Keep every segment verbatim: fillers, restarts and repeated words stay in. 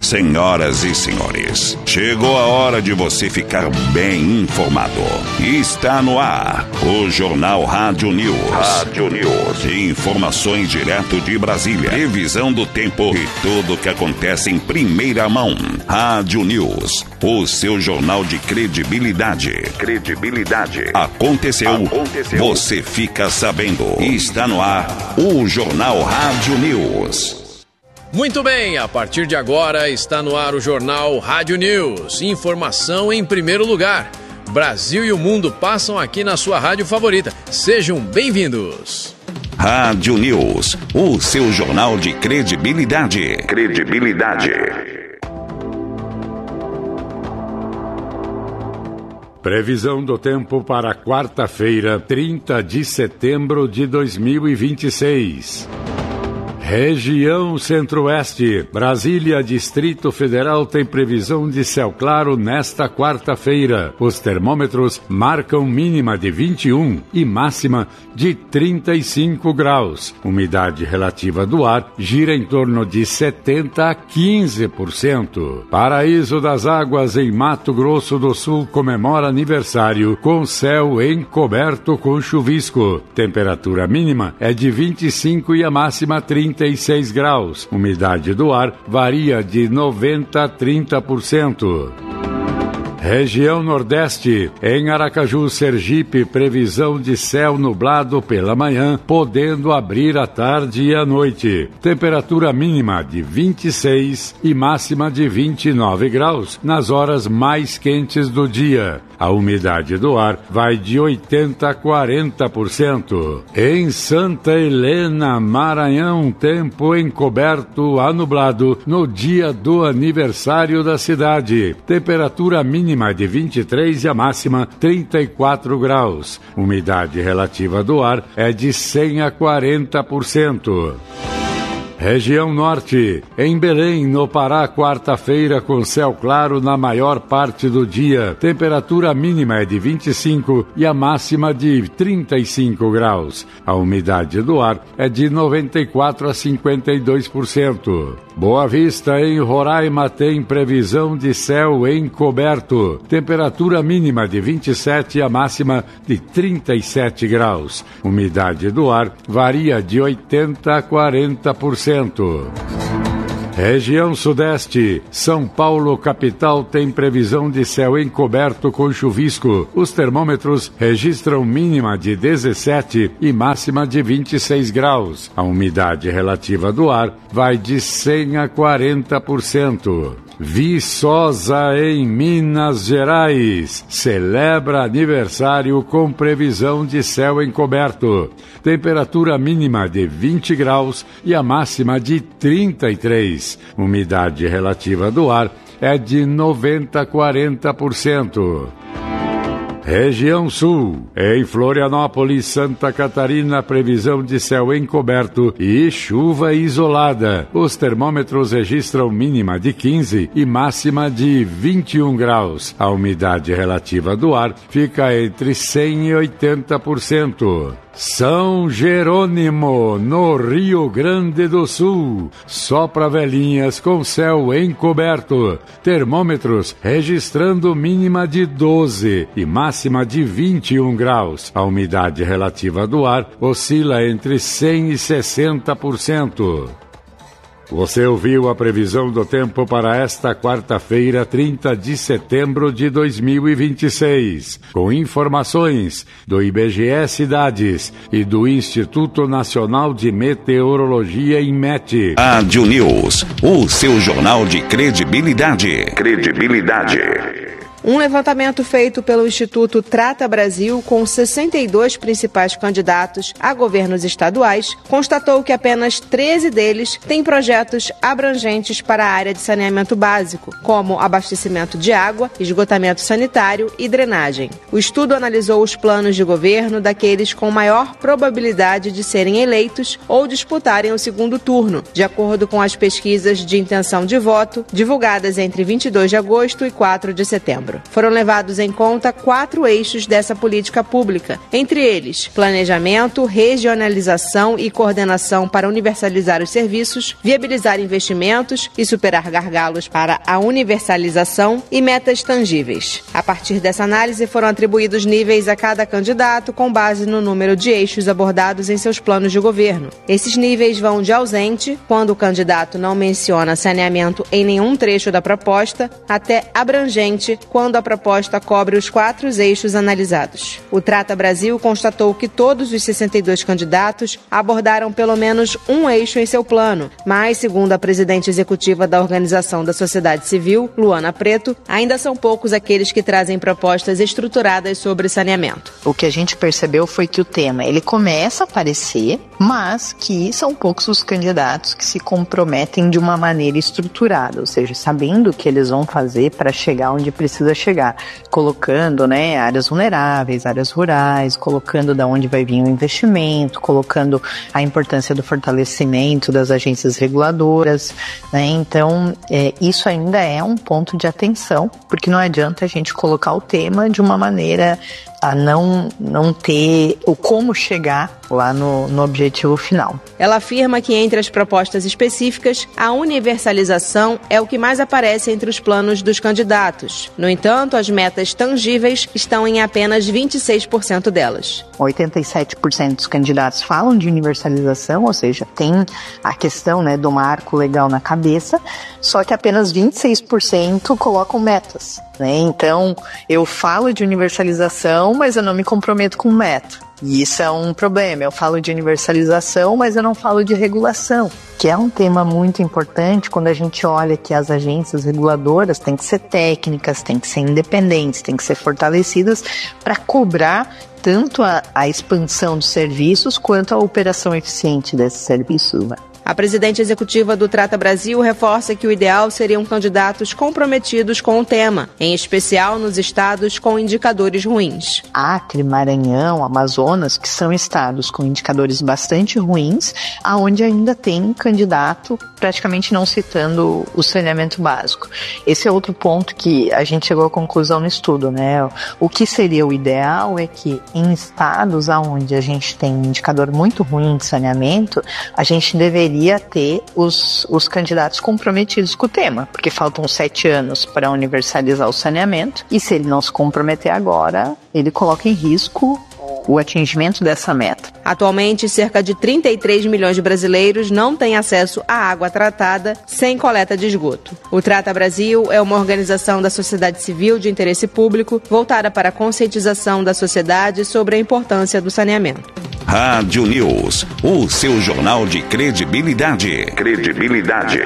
Senhoras e senhores, chegou a hora de você ficar bem informado. Está no ar o Jornal Rádio News. Rádio News. Informações direto de Brasília. Previsão do tempo e tudo o que acontece em primeira mão. Rádio News, o seu jornal de credibilidade. Credibilidade. Aconteceu, Aconteceu. Você fica sabendo. Está no ar o Jornal Rádio News. Muito bem, a partir de agora está no ar o Jornal Rádio News. Informação em primeiro lugar. Brasil e o mundo passam aqui na sua rádio favorita. Sejam bem-vindos. Rádio News, o seu jornal de credibilidade. Credibilidade. Previsão do tempo para quarta-feira, trinta de setembro de dois mil e vinte e seis. Região Centro-Oeste, Brasília, Distrito Federal, tem previsão de céu claro nesta quarta-feira. Os termômetros marcam mínima de vinte e um e máxima de trinta e cinco graus. Umidade relativa do ar gira em torno de setenta a quinze por cento. Paraíso das Águas, em Mato Grosso do Sul, comemora aniversário com céu encoberto com chuvisco. Temperatura mínima é de vinte e cinco e a máxima trinta e seis graus. Umidade do ar varia de noventa a trinta por cento. Região Nordeste, em Aracaju, Sergipe, previsão de céu nublado pela manhã, podendo abrir à tarde e à noite. Temperatura mínima de vinte e seis e máxima de vinte e nove graus nas horas mais quentes do dia. A umidade do ar vai de oitenta a quarenta por cento. Em Santa Helena, Maranhão, tempo encoberto a nublado no dia do aniversário da cidade. Temperatura mínima de vinte e três e a máxima trinta e quatro graus. Umidade relativa do ar é de cem a quarenta por cento. Região Norte, em Belém, no Pará, quarta-feira com céu claro na maior parte do dia. Temperatura mínima é de vinte e cinco e a máxima de trinta e cinco graus. A umidade do ar é de noventa e quatro a cinquenta e dois por cento. Boa Vista, em Roraima, tem previsão de céu encoberto. Temperatura mínima de vinte e sete e a máxima de trinta e sete graus. Umidade do ar varia de oitenta a quarenta por cento. Região Sudeste, São Paulo, capital, tem previsão de céu encoberto com chuvisco. Os termômetros registram mínima de dezessete e máxima de vinte e seis graus. A umidade relativa do ar vai de cem a quarenta por cento. Viçosa, em Minas Gerais, celebra aniversário com previsão de céu encoberto. Temperatura mínima de vinte graus e a máxima de trinta e três. Umidade relativa do ar é de noventa a quarenta por cento. Região Sul, em Florianópolis, Santa Catarina, previsão de céu encoberto e chuva isolada. Os termômetros registram mínima de quinze e máxima de vinte e um graus. A umidade relativa do ar fica entre cem e oitenta por cento. São Jerônimo, no Rio Grande do Sul, sopra velhinhas com céu encoberto. Termômetros registrando mínima de doze e máxima de vinte e um graus. A umidade relativa do ar oscila entre cem e sessenta por cento. Você ouviu a previsão do tempo para esta quarta-feira, trinta de setembro de dois mil e vinte e seis, com informações do I B G E Cidades e do Instituto Nacional de Meteorologia, INMET. Rádio News, o seu jornal de credibilidade. Credibilidade. Um levantamento feito pelo Instituto Trata Brasil com sessenta e dois principais candidatos a governos estaduais constatou que apenas treze deles têm projetos abrangentes para a área de saneamento básico, como abastecimento de água, esgotamento sanitário e drenagem. O estudo analisou os planos de governo daqueles com maior probabilidade de serem eleitos ou disputarem o segundo turno, de acordo com as pesquisas de intenção de voto divulgadas entre vinte e dois de agosto e quatro de setembro. setembro. Foram levados em conta quatro eixos dessa política pública, entre eles planejamento, regionalização e coordenação para universalizar os serviços, viabilizar investimentos e superar gargalos para a universalização e metas tangíveis. A partir dessa análise foram atribuídos níveis a cada candidato com base no número de eixos abordados em seus planos de governo. Esses níveis vão de ausente, quando o candidato não menciona saneamento em nenhum trecho da proposta, até abrangente, quando a proposta cobre os quatro eixos analisados. O Trata Brasil constatou que todos os sessenta e dois candidatos abordaram pelo menos um eixo em seu plano, mas, segundo a presidente executiva da Organização da Sociedade Civil, Luana Preto, ainda são poucos aqueles que trazem propostas estruturadas sobre saneamento. O que a gente percebeu foi que o tema ele começa a aparecer, mas que são poucos os candidatos que se comprometem de uma maneira estruturada, ou seja, sabendo o que eles vão fazer para chegar onde precisa chegar, colocando, né, áreas vulneráveis, áreas rurais, colocando da onde vai vir o investimento, colocando a importância do fortalecimento das agências reguladoras, né? Então, é, isso ainda é um ponto de atenção, porque não adianta a gente colocar o tema de uma maneira a não, não ter o como chegar lá no, no objetivo final. Ela afirma que entre as propostas específicas, a universalização é o que mais aparece entre os planos dos candidatos. No entanto, as metas tangíveis estão em apenas vinte e seis por cento delas. oitenta e sete por cento dos candidatos falam de universalização, ou seja, tem a questão, né, do marco legal na cabeça, só que apenas vinte e seis por cento colocam metas, né? Então, eu falo de universalização, mas eu não me comprometo com meta. E isso é um problema. Eu falo de universalização, mas eu não falo de regulação, que é um tema muito importante quando a gente olha que as agências reguladoras têm que ser técnicas, têm que ser independentes, têm que ser fortalecidas para cobrar tanto a, a expansão dos serviços quanto a operação eficiente desses serviços, né? A presidente executiva do Trata Brasil reforça que o ideal seriam candidatos comprometidos com o tema, em especial nos estados com indicadores ruins. Acre, Maranhão, Amazonas, que são estados com indicadores bastante ruins, aonde ainda tem candidato praticamente não citando o saneamento básico. Esse é outro ponto que a gente chegou à conclusão no estudo, né? O que seria o ideal é que em estados onde a gente tem um indicador muito ruim de saneamento, a gente deveria ter os, os candidatos comprometidos com o tema, porque faltam sete anos para universalizar o saneamento, e se ele não se comprometer agora, ele coloca em risco o atingimento dessa meta. Atualmente, cerca de trinta e três milhões de brasileiros não têm acesso à água tratada sem coleta de esgoto. O Trata Brasil é uma organização da sociedade civil de interesse público voltada para a conscientização da sociedade sobre a importância do saneamento. Rádio News, o seu jornal de credibilidade. Credibilidade.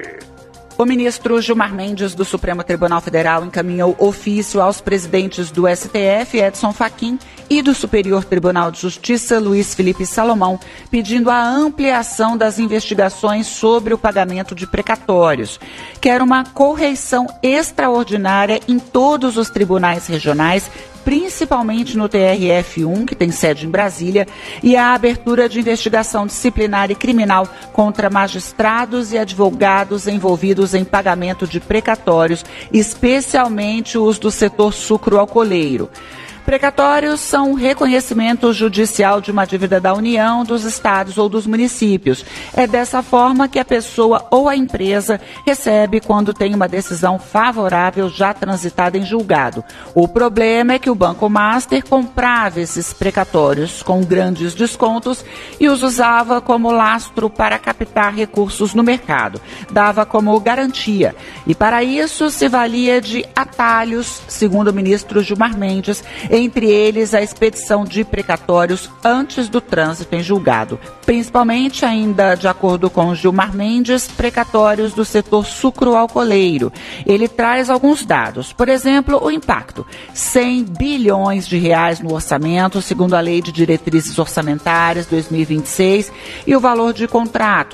O ministro Gilmar Mendes, do Supremo Tribunal Federal, encaminhou ofício aos presidentes do S T F, Edson Fachin, e do Superior Tribunal de Justiça, Luiz Felipe Salomão, pedindo a ampliação das investigações sobre o pagamento de precatórios. Quer uma correição extraordinária em todos os tribunais regionais, principalmente no T R F um, que tem sede em Brasília, e a abertura de investigação disciplinar e criminal contra magistrados e advogados envolvidos em pagamento de precatórios, especialmente os do setor sucroalcooleiro. Precatórios são reconhecimento judicial de uma dívida da União, dos estados ou dos municípios. É dessa forma que a pessoa ou a empresa recebe quando tem uma decisão favorável já transitada em julgado. O problema é que o Banco Master comprava esses precatórios com grandes descontos e os usava como lastro para captar recursos no mercado. Dava como garantia. E para isso se valia de atalhos, segundo o ministro Gilmar Mendes, entre eles a expedição de precatórios antes do trânsito em julgado. Principalmente, ainda de acordo com Gilmar Mendes, precatórios do setor sucroalcooleiro. Ele traz alguns dados. Por exemplo, o impacto. cem bilhões de reais no orçamento, segundo a Lei de Diretrizes Orçamentárias dois mil e vinte e seis, e o valor de contratos.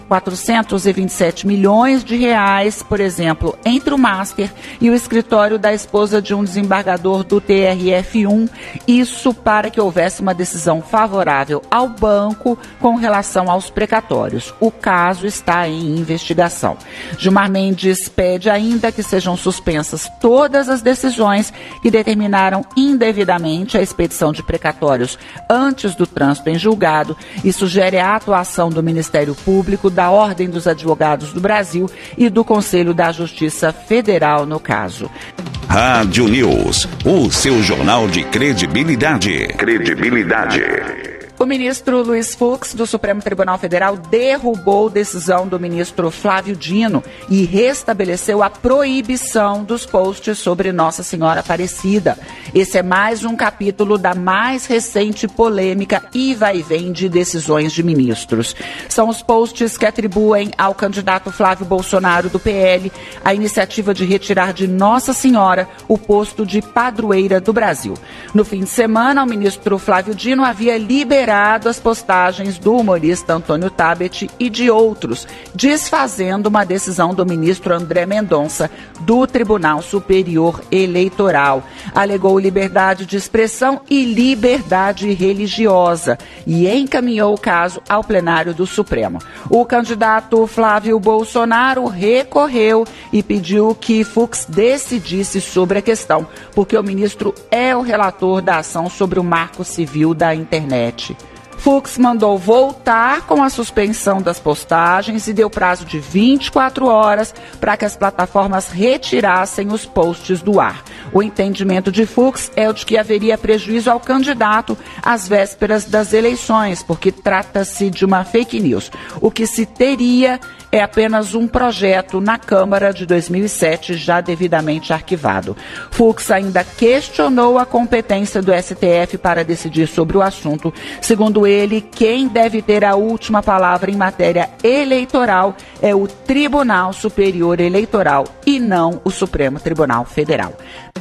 quatrocentos e vinte e sete milhões de reais, por exemplo, entre o Master e o escritório da esposa de um desembargador do T R F um, isso para que houvesse uma decisão favorável ao banco com relação aos precatórios. O caso está em investigação. Gilmar Mendes pede ainda que sejam suspensas todas as decisões que determinaram indevidamente a expedição de precatórios antes do trânsito em julgado e sugere a atuação do Ministério Público, da Ordem dos Advogados do Brasil e do Conselho da Justiça Federal no caso. Rádio News, o seu jornal de credibilidade. Credibilidade. O ministro Luiz Fux, do Supremo Tribunal Federal, derrubou decisão do ministro Flávio Dino e restabeleceu a proibição dos posts sobre Nossa Senhora Aparecida. Esse é mais um capítulo da mais recente polêmica e vai e vem de decisões de ministros. São os posts que atribuem ao candidato Flávio Bolsonaro, do P L, a iniciativa de retirar de Nossa Senhora o posto de padroeira do Brasil. No fim de semana, o ministro Flávio Dino havia liberado as postagens do humorista Antônio Tabet e de outros, desfazendo uma decisão do ministro André Mendonça do Tribunal Superior Eleitoral. Alegou liberdade de expressão e liberdade religiosa e encaminhou o caso ao plenário do Supremo. O candidato Flávio Bolsonaro recorreu e pediu que Fux decidisse sobre a questão, porque o ministro é o relator da ação sobre o Marco Civil da Internet. Fux mandou voltar com a suspensão das postagens e deu prazo de vinte e quatro horas para que as plataformas retirassem os posts do ar. O entendimento de Fux é o de que haveria prejuízo ao candidato às vésperas das eleições, porque trata-se de uma fake news. O que se teria é apenas um projeto na Câmara de dois mil e sete, já devidamente arquivado. Fux ainda questionou a competência do S T F para decidir sobre o assunto. Segundo ele, quem deve ter a última palavra em matéria eleitoral é o Tribunal Superior Eleitoral e não o Supremo Tribunal Federal.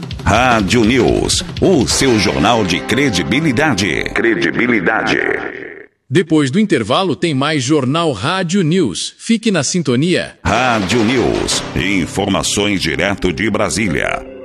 Rádio News, o seu jornal de credibilidade. Credibilidade. Depois do intervalo tem mais Jornal Rádio News. Fique na sintonia. Rádio News, informações direto de Brasília.